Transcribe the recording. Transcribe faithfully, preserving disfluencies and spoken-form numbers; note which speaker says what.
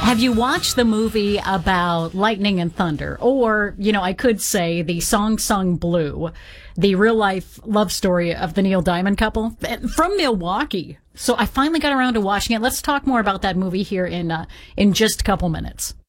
Speaker 1: Have you watched the movie about lightning and thunder? Or, you know, I could say the Song Sung Blue, the real-life love story of the Neil Diamond couple from Milwaukee. So I finally got around to watching it. Let's talk more about that movie here in uh, in just a couple minutes.